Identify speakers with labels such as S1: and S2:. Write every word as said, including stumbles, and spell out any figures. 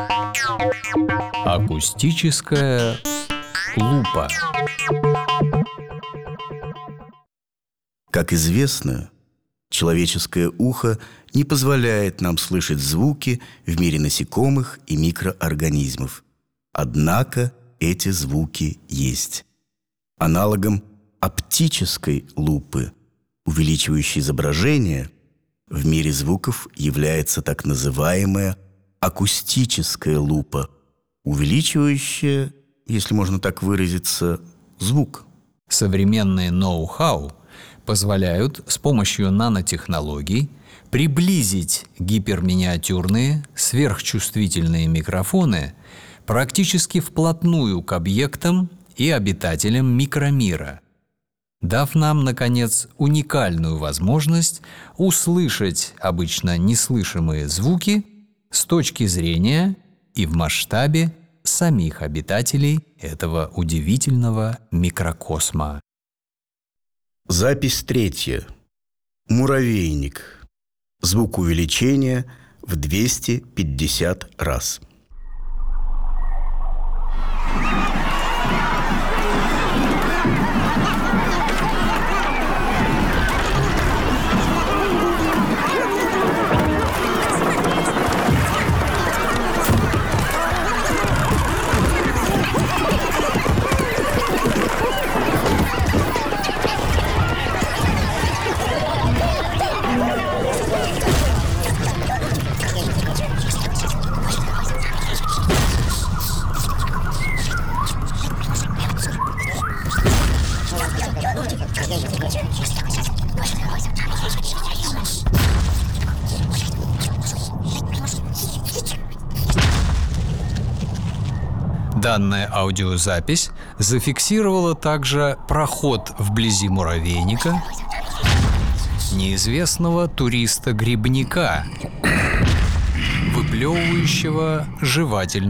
S1: Акустическая лупа.
S2: Как известно, человеческое ухо не позволяет нам слышать звуки в мире насекомых и микроорганизмов. Однако эти звуки есть. Аналогом оптической лупы, увеличивающей изображение, в мире звуков является так называемая акустическая лупа, увеличивающая, если можно так выразиться, звук.
S1: Современные ноу-хау позволяют с помощью нанотехнологий приблизить гиперминиатюрные, сверхчувствительные микрофоны практически вплотную к объектам и обитателям микромира, дав нам, наконец, уникальную возможность услышать обычно неслышимые звуки с точки зрения и в масштабе самих обитателей этого удивительного микрокосма.
S2: Запись третья. Муравейник. Звук увеличения в двести пятьдесят раз.
S1: Данная аудиозапись зафиксировала также проход вблизи муравейника неизвестного туриста-грибника, выплевывающего жевательные